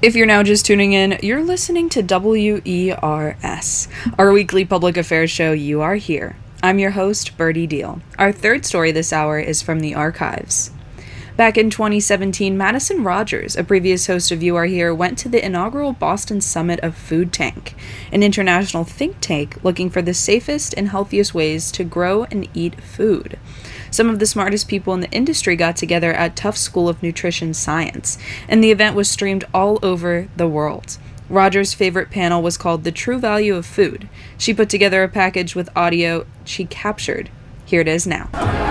If you're now just tuning in, you're listening to WERS, our weekly public affairs show. You Are Here. I'm your host, Birdie Deal. Our third story this hour is from the archives. Back in 2017, Madison Rogers, a previous host of You Are Here, went to the inaugural Boston Summit of Food Tank, an international think tank looking for the safest and healthiest ways to grow and eat food. Some of the smartest people in the industry got together at Tufts School of Nutrition Science, and the event was streamed all over the world. Rogers' favorite panel was called The True Value of Food. She put together a package with audio she captured. Here it is now.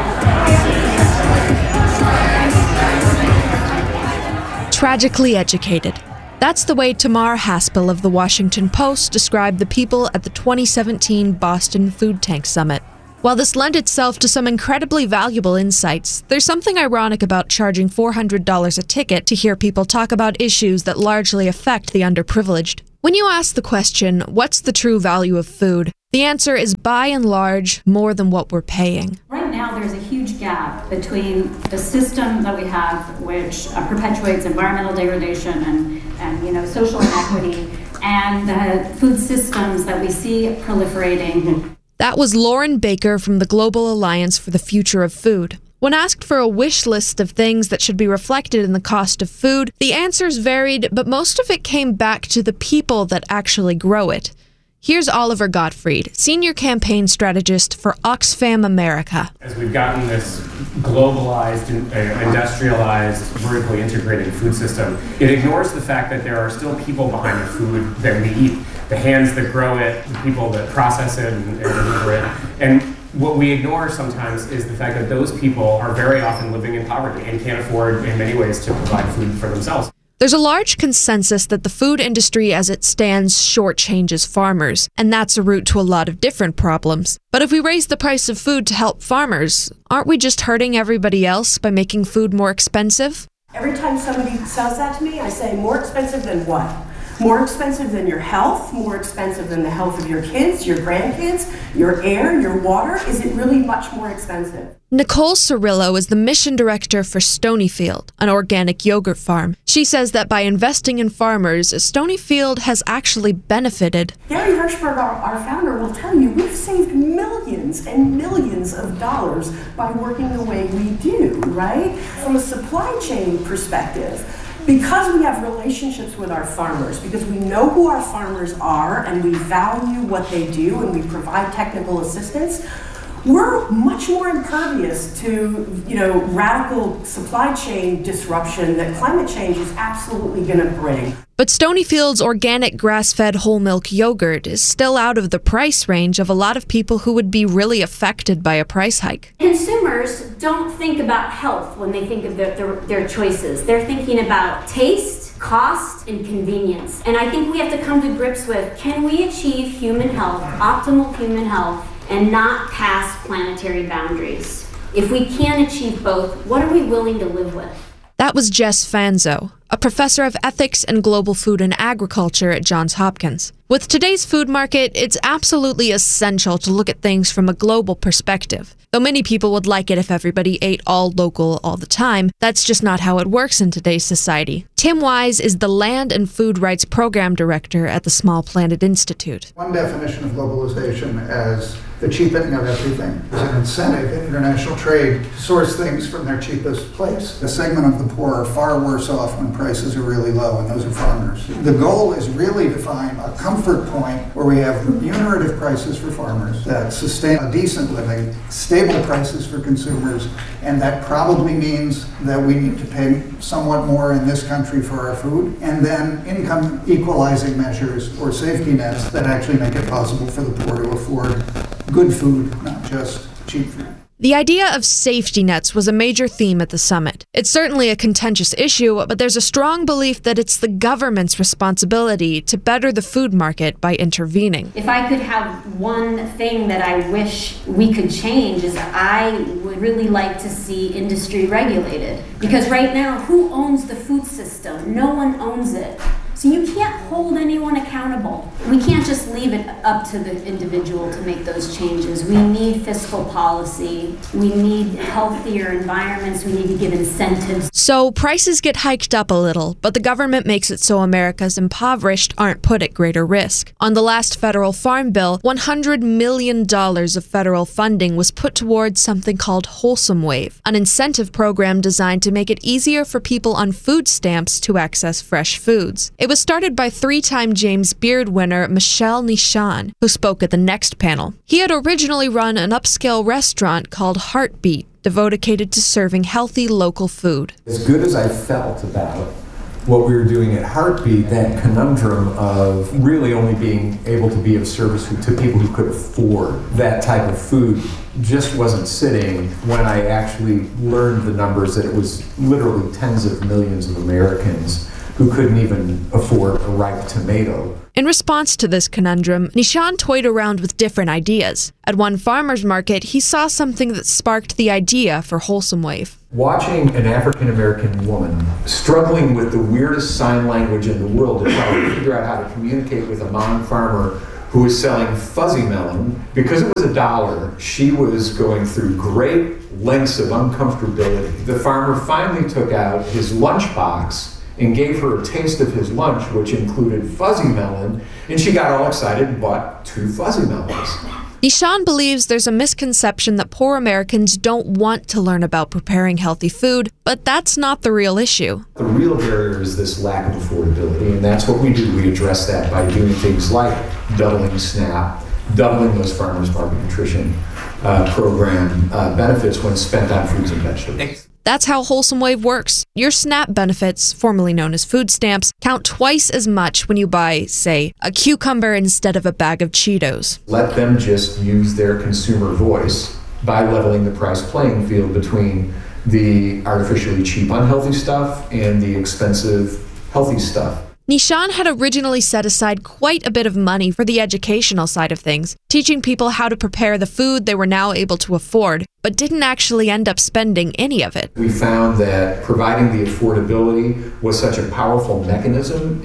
Tragically educated. That's the way Tamar Haspel of The Washington Post described the people at the 2017 Boston Food Tank Summit. While this lent itself to some incredibly valuable insights, there's something ironic about charging $400 a ticket to hear people talk about issues that largely affect the underprivileged. When you ask the question, what's the true value of food? The answer is by and large more than what we're paying. Right now there's a huge gap between the system that we have, which perpetuates environmental degradation and social inequity, and the food systems that we see proliferating. That was Lauren Baker from the Global Alliance for the Future of Food. When asked for a wish list of things that should be reflected in the cost of food, the answers varied, but most of it came back to the people that actually grow it. Here's Oliver Gottfried, senior campaign strategist for Oxfam America. As we've gotten this globalized, industrialized, vertically integrated food system, it ignores the fact that there are still people behind the food that we eat. The hands that grow it, the people that process it and deliver it. And what we ignore sometimes is the fact that those people are very often living in poverty and can't afford, in many ways, to provide food for themselves. There's a large consensus that the food industry as it stands shortchanges farmers, and that's a route to a lot of different problems. But if we raise the price of food to help farmers, aren't we just hurting everybody else by making food more expensive? Every time somebody says that to me, I say, more expensive than what? More expensive than your health? More expensive than the health of your kids, your grandkids, your air, your water? Is it really much more expensive? Nicole Cirillo is the mission director for Stonyfield, an organic yogurt farm. She says that by investing in farmers, Stonyfield has actually benefited. Gary Hirshberg, our founder, will tell you we've saved millions and millions of dollars by working the way we do, right? From a supply chain perspective, because we have relationships with our farmers, because we know who our farmers are and we value what they do and we provide technical assistance, we're much more impervious to, radical supply chain disruption that climate change is absolutely going to bring. But Stonyfield's organic grass-fed whole milk yogurt is still out of the price range of a lot of people who would be really affected by a price hike. Consumers don't think about health when they think of their choices. They're thinking about taste, cost, and convenience. And I think we have to come to grips with, can we achieve human health, optimal human health, and not pass planetary boundaries? If we can achieve both, what are we willing to live with? That was Jess Fanzo, a professor of ethics and global food and agriculture at Johns Hopkins. With today's food market, it's absolutely essential to look at things from a global perspective. Though many people would like it if everybody ate all local all the time, that's just not how it works in today's society. Tim Wise is the Land and Food Rights Program Director at the Small Planet Institute. One definition of globalization as the cheapening of everything is an incentive in international trade to source things from their cheapest place. A segment of the poor are far worse off when prices are really low, and those are farmers. The goal is really to find a comfort point where we have remunerative prices for farmers that sustain a decent living, stable prices for consumers, and that probably means that we need to pay somewhat more in this country for our food, and then income equalizing measures or safety nets that actually make it possible for the poor to afford good food, not just cheap food. The idea of safety nets was a major theme at the summit. It's certainly a contentious issue, but there's a strong belief that it's the government's responsibility to better the food market by intervening. If I could have one thing that I wish we could change is I would really like to see industry regulated. Because right now, who owns the food system? No one owns it. So you can't hold anyone accountable. We can't just leave it up to the individual to make those changes. We need fiscal policy. We need healthier environments. We need to give incentives. So prices get hiked up a little, but the government makes it so America's impoverished aren't put at greater risk. On the last federal farm bill, $100 million of federal funding was put towards something called Wholesome Wave, an incentive program designed to make it easier for people on food stamps to access fresh foods. It was started by three-time James Beard winner Michel Nishan, who spoke at the next panel. He had originally run an upscale restaurant called Heartbeat, devoted to serving healthy local food. As good as I felt about what we were doing at Heartbeat, that conundrum of really only being able to be of service to people who could afford that type of food just wasn't sitting when I actually learned the numbers that it was literally tens of millions of Americans who couldn't even afford a ripe tomato. In response to this conundrum, Nishan toyed around with different ideas. At one farmer's market, he saw something that sparked the idea for Wholesome Wave. Watching an African-American woman struggling with the weirdest sign language in the world to try to figure out how to communicate with a mom farmer who was selling fuzzy melon, because it was $1, she was going through great lengths of uncomfortability. The farmer finally took out his lunchbox and gave her a taste of his lunch, which included fuzzy melon, and she got all excited and bought 2 fuzzy melons. Nishan believes there's a misconception that poor Americans don't want to learn about preparing healthy food, but that's not the real issue. The real barrier is this lack of affordability, and that's what we do. We address that by doing things like doubling SNAP, doubling those farmers market nutrition program benefits when spent on fruits and vegetables. That's how Wholesome Wave works. Your SNAP benefits, formerly known as food stamps, count twice as much when you buy, say, a cucumber instead of a bag of Cheetos. Let them just use their consumer voice by leveling the price playing field between the artificially cheap unhealthy stuff and the expensive healthy stuff. Nishan had originally set aside quite a bit of money for the educational side of things, teaching people how to prepare the food they were now able to afford, but didn't actually end up spending any of it. We found that providing the affordability was such a powerful mechanism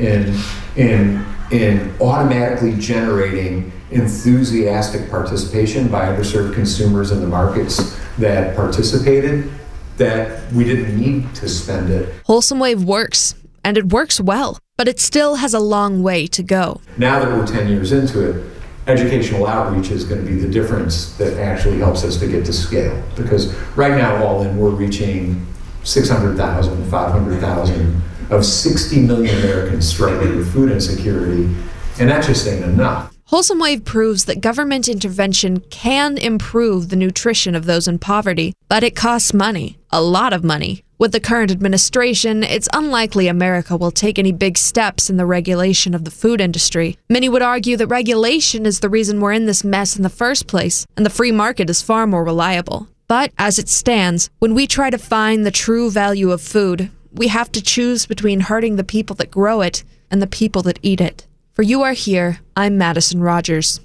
in automatically generating enthusiastic participation by underserved consumers in the markets that participated, that we didn't need to spend it. Wholesome Wave works, and it works well, but it still has a long way to go. Now that we're 10 years into it, educational outreach is going to be the difference that actually helps us to get to scale. Because right now, all in, we're reaching 600,000, 500,000 of 60 million Americans struggling with food insecurity, and that just ain't enough. Wholesome Wave proves that government intervention can improve the nutrition of those in poverty, but it costs money, a lot of money. With the current administration, it's unlikely America will take any big steps in the regulation of the food industry. Many would argue that regulation is the reason we're in this mess in the first place, and the free market is far more reliable. But as it stands, when we try to find the true value of food, we have to choose between hurting the people that grow it and the people that eat it. For You Are Here, I'm Madison Rogers.